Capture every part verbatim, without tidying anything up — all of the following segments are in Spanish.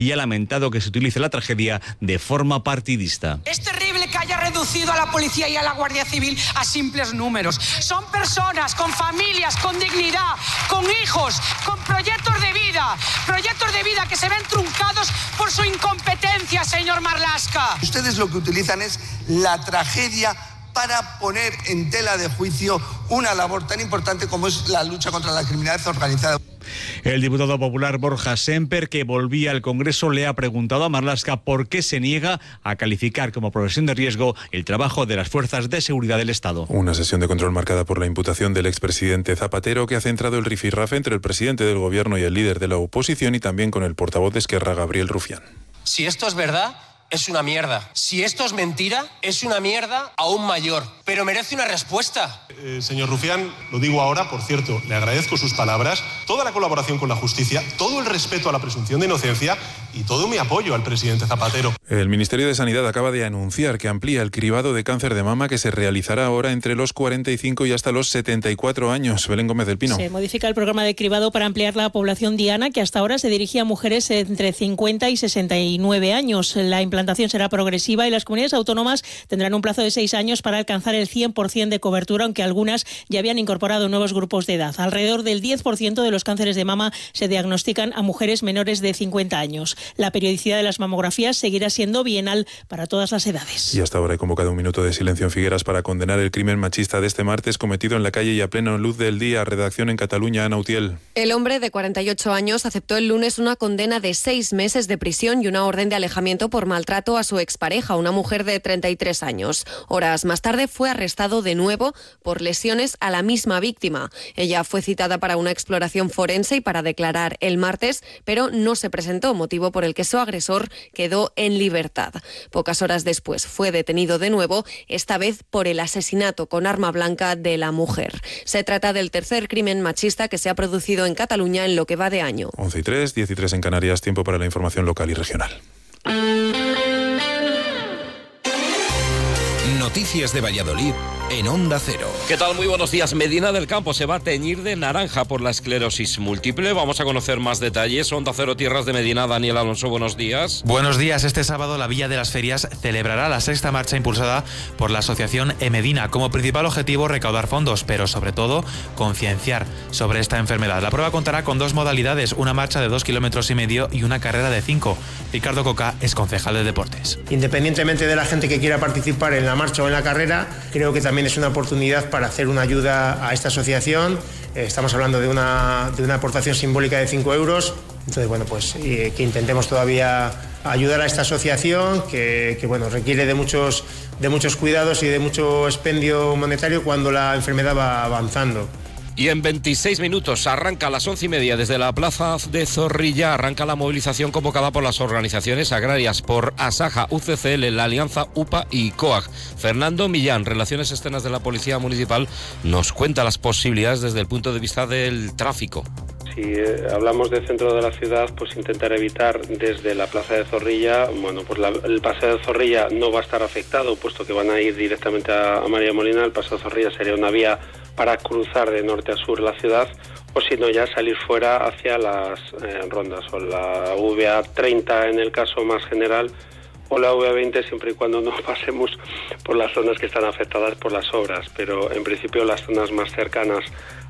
y ha lamentado que se utilice la tragedia de forma partidista. Es terrible que haya reducido a la policía y a la Guardia Civil a simples números. Son personas con familias, con dignidad, con hijos, con proyectos de vida, proyectos de vida que se ven truncados por su incompetencia, señor Marlaska. Ustedes lo que utilizan es la tragedia para poner en tela de juicio una labor tan importante como es la lucha contra la criminalidad organizada. El diputado popular Borja Semper, que volvía al Congreso, le ha preguntado a Marlaska por qué se niega a calificar como profesión de riesgo el trabajo de las fuerzas de seguridad del Estado. Una sesión de control marcada por la imputación del expresidente Zapatero, que ha centrado el rifirrafe entre el presidente del Gobierno y el líder de la oposición, y también con el portavoz de Esquerra, Gabriel Rufián. Si esto es verdad, es una mierda. Si esto es mentira, es una mierda aún mayor. Pero merece una respuesta. Eh, señor Rufián, lo digo ahora, por cierto, le agradezco sus palabras, toda la colaboración con la justicia, todo el respeto a la presunción de inocencia y todo mi apoyo al presidente Zapatero. El Ministerio de Sanidad acaba de anunciar que amplía el cribado de cáncer de mama, que se realizará ahora entre los cuarenta y cinco y hasta los setenta y cuatro años. Belén Gómez del Pino. Se modifica el programa de cribado para ampliar la población diana, que hasta ahora se dirigía a mujeres entre cincuenta y sesenta y nueve años. La implantación será progresiva y las comunidades autónomas tendrán un plazo de seis años para alcanzar el cien por ciento de cobertura, aunque algunas ya habían incorporado nuevos grupos de edad. Alrededor del diez por ciento de los cánceres de mama se diagnostican a mujeres menores de cincuenta años. La periodicidad de las mamografías seguirá siendo bienal para todas las edades. Y hasta ahora he convocado un minuto de silencio en Figueras para condenar el crimen machista de este martes cometido en la calle y a plena luz del día. Redacción en Cataluña, Ana Utiel. El hombre de cuarenta y ocho años aceptó el lunes una condena de seis meses de prisión y una orden de alejamiento por maltrato a su expareja, una mujer de treinta y tres años. Horas más tarde fue arrestado de nuevo por lesiones a la misma víctima. Ella fue citada para una exploración forense y para declarar el martes, pero no se presentó, motivo por el que su agresor quedó en libertad. Pocas horas después fue detenido de nuevo, esta vez por el asesinato con arma blanca de la mujer. Se trata del tercer crimen machista que se ha producido en Cataluña en lo que va de año. once y tres, diez y tres en Canarias, tiempo para la información local y regional. Noticias de Valladolid en Onda Cero. ¿Qué tal? Muy buenos días. Medina del Campo se va a teñir de naranja por la esclerosis múltiple. Vamos a conocer más detalles. Onda Cero, Tierras de Medina. Daniel Alonso, buenos días. Buenos días. Este sábado la Villa de las Ferias celebrará la sexta marcha impulsada por la asociación E-Medina. Como principal objetivo, recaudar fondos, pero sobre todo concienciar sobre esta enfermedad. La prueba contará con dos modalidades, una marcha de dos kilómetros y medio y una carrera de cinco. Ricardo Coca es concejal de deportes. Independientemente de la gente que quiera participar en la marcha o en la carrera, creo que también es una oportunidad para hacer una ayuda a esta asociación. Eh, estamos hablando de una, de una aportación simbólica de cinco euros. Entonces, bueno, pues eh, que intentemos todavía ayudar a esta asociación que, que bueno, requiere de muchos, de muchos cuidados y de mucho expendio monetario cuando la enfermedad va avanzando. Y en veintiséis minutos arranca a las once y media desde la plaza de Zorrilla, arranca la movilización convocada por las organizaciones agrarias, por Asaja, U C C L, la Alianza U P A y COAG. Fernando Millán, Relaciones Externas de la Policía Municipal, nos cuenta las posibilidades desde el punto de vista del tráfico. Si eh, hablamos del centro de la ciudad, pues intentar evitar desde la plaza de Zorrilla, bueno, pues la, el paseo de Zorrilla no va a estar afectado, puesto que van a ir directamente a, a María Molina. El paseo de Zorrilla sería una vía para cruzar de norte a sur la ciudad, o si no ya salir fuera hacia las eh, rondas, o la V A treinta en el caso más general, o la V A veinte, siempre y cuando no pasemos por las zonas que están afectadas por las obras, pero en principio las zonas más cercanas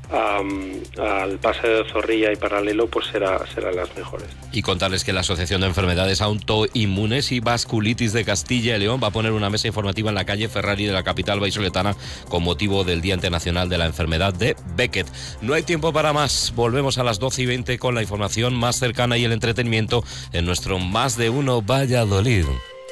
Um, al paseo de Zorrilla y paralelo, pues será, serán las mejores. Y contarles que la Asociación de Enfermedades Autoinmunes y Vasculitis de Castilla y León va a poner una mesa informativa en la calle Ferrari de la capital vallisoletana con motivo del Día Internacional de la Enfermedad de Beckett. No hay tiempo para más. Volvemos a las doce y veinte con la información más cercana y el entretenimiento en nuestro Más de Uno Valladolid.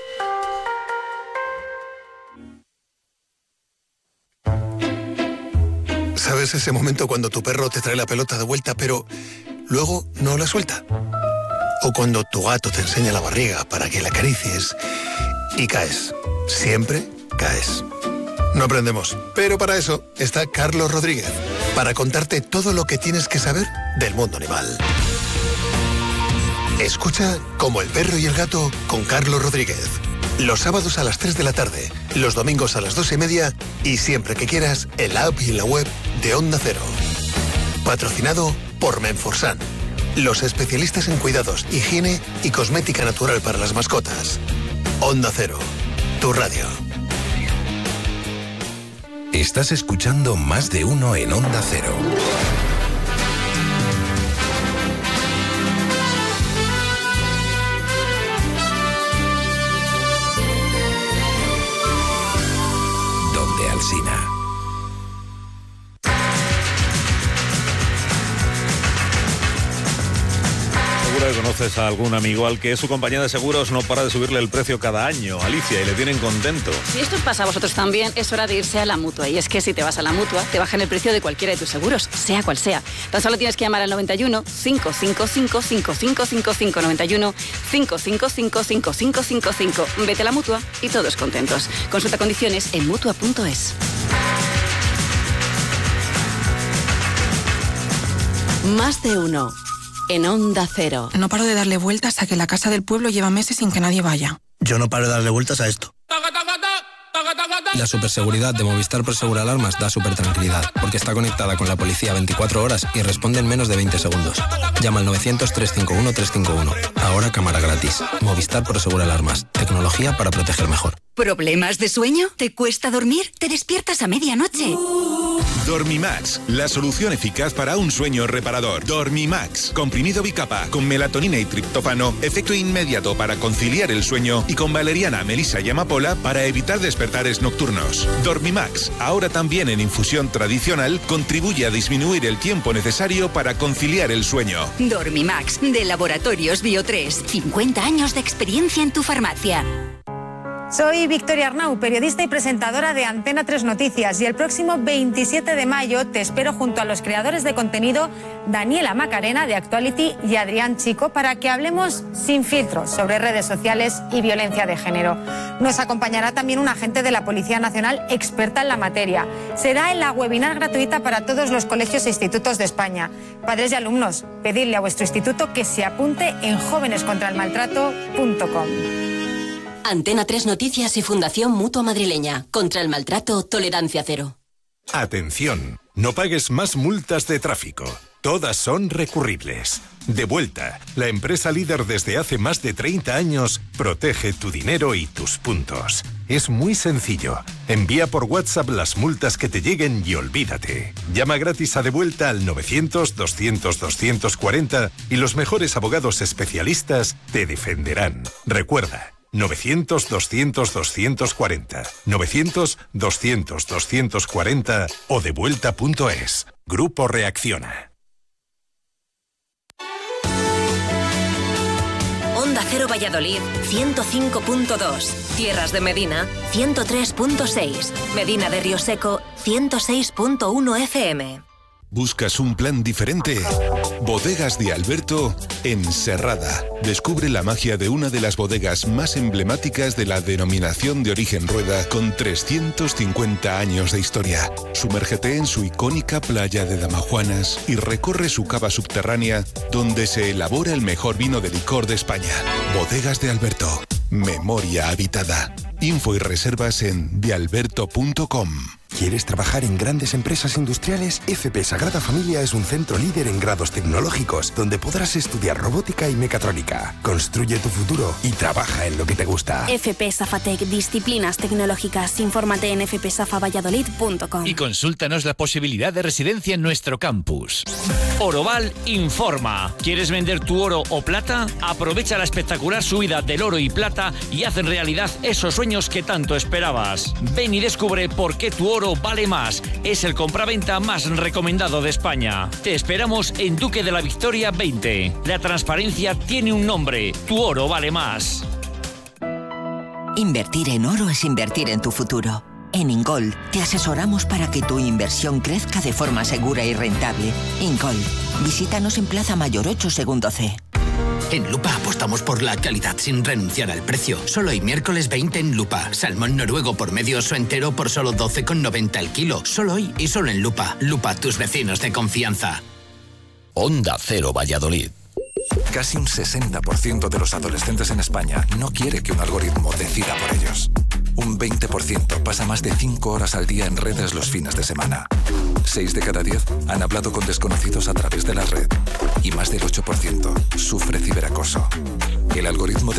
¿Sabes ese momento cuando tu perro te trae la pelota de vuelta, pero luego no la suelta? O cuando tu gato te enseña la barriga para que la acaricies y caes. Siempre caes. No aprendemos, pero para eso está Carlos Rodríguez, para contarte todo lo que tienes que saber del mundo animal. Escucha Como el perro y el gato con Carlos Rodríguez. Los sábados a las tres de la tarde, los domingos a las dos y media y siempre que quieras en la app y en la web de Onda Cero. Patrocinado por Menforsan, los especialistas en cuidados, higiene y cosmética natural para las mascotas. Onda Cero, tu radio. Estás escuchando Más de Uno en Onda Cero. Donde Alsina. Seguro que conoces a algún amigo al que su compañía de seguros no para de subirle el precio cada año, Alicia, y le tienen contento. Si esto os pasa a vosotros también, es hora de irse a la Mutua. Y es que si te vas a la Mutua, te bajan el precio de cualquiera de tus seguros, sea cual sea. Tan solo tienes que llamar al noventa y uno, cinco cinco cinco, cinco cinco cinco cinco, noventa y uno, cinco cinco cinco, cinco cinco cinco cinco. Vete a la Mutua y todos contentos. Consulta condiciones en mutua punto es. Más de uno. En Onda Cero. No paro de darle vueltas a que la casa del pueblo lleva meses sin que nadie vaya. Yo no paro de darle vueltas a esto. La superseguridad de Movistar Prosegur Alarmas da súper tranquilidad, porque está conectada con la policía veinticuatro horas y responde en menos de veinte segundos. Llama al novecientos, trescientos cincuenta y uno, trescientos cincuenta y uno. Ahora cámara gratis. Movistar Prosegur Alarmas. Tecnología para proteger mejor. ¿Problemas de sueño? ¿Te cuesta dormir? ¿Te despiertas a medianoche? Dormimax, la solución eficaz para un sueño reparador. Dormimax, comprimido bicapa, con melatonina y triptófano, efecto inmediato para conciliar el sueño, y con valeriana, melisa y amapola para evitar despertares nocturnos. Dormimax, ahora también en infusión tradicional, contribuye a disminuir el tiempo necesario para conciliar el sueño. Dormimax, de Laboratorios Bio tres. cincuenta años de experiencia en tu farmacia. Soy Victoria Arnau, periodista y presentadora de Antena tres Noticias, y el próximo veintisiete de mayo te espero junto a los creadores de contenido Daniela Macarena de Actuality y Adrián Chico para que hablemos sin filtros sobre redes sociales y violencia de género. Nos acompañará también un agente de la Policía Nacional experta en la materia. Será en la webinar gratuita para todos los colegios e institutos de España. Padres y alumnos, pedidle a vuestro instituto que se apunte en jóvenes contra el maltrato punto com. Antena tres Noticias y Fundación Mutua Madrileña. Contra el maltrato, tolerancia cero. Atención, no pagues más multas de tráfico. Todas son recurribles. Devuelta, la empresa líder desde hace más de treinta años, protege tu dinero y tus puntos. Es muy sencillo. Envía por WhatsApp las multas que te lleguen y olvídate. Llama gratis a Devuelta al novecientos, doscientos, doscientos cuarenta y los mejores abogados especialistas te defenderán. Recuerda, novecientos, doscientos, doscientos cuarenta, novecientos, doscientos, doscientos cuarenta o devuelta punto es. Grupo Reacciona. Onda Cero Valladolid, ciento cinco punto dos. Tierras de Medina, ciento tres punto seis. Medina de Río Seco, ciento seis punto uno F M. ¿Buscas un plan diferente? Bodegas de Alberto en Serrada. Descubre la magia de una de las bodegas más emblemáticas de la denominación de origen Rueda, con trescientos cincuenta años de historia. Sumérgete en su icónica playa de Damajuanas y recorre su cava subterránea, donde se elabora el mejor vino de licor de España. Bodegas de Alberto. Memoria habitada. Info y reservas en de alberto punto com. ¿Quieres trabajar en grandes empresas industriales? F P Sagrada Familia es un centro líder en grados tecnológicos donde podrás estudiar robótica y mecatrónica. Construye tu futuro y trabaja en lo que te gusta. F P Safatec, disciplinas tecnológicas. Infórmate en f p safa valladolid punto com. Y consúltanos la posibilidad de residencia en nuestro campus. Oroval informa. ¿Quieres vender tu oro o plata? Aprovecha la espectacular subida del oro y plata y haz en realidad esos sueños que tanto esperabas. Ven y descubre por qué tu oro vale más. Es el compraventa más recomendado de España. Te esperamos en Duque de la Victoria veinte. La transparencia tiene un nombre. Tu oro vale más. Invertir en oro es invertir en tu futuro. En Ingold te asesoramos para que tu inversión crezca de forma segura y rentable. Ingold. Visítanos en Plaza Mayor ocho, segundo C. En Lupa apostamos por la calidad sin renunciar al precio. Solo hoy miércoles veinte en Lupa. Salmón noruego por medio oso entero por solo doce con noventa el kilo. Solo hoy y solo en Lupa. Lupa, tus vecinos de confianza. Onda Cero Valladolid. Casi un sesenta por ciento de los adolescentes en España no quiere que un algoritmo decida por ellos. Un veinte por ciento pasa más de cinco horas al día en redes los fines de semana. seis de cada diez han hablado con desconocidos a través de la red. Y más del ocho por ciento sufre ciberacoso. El algoritmo de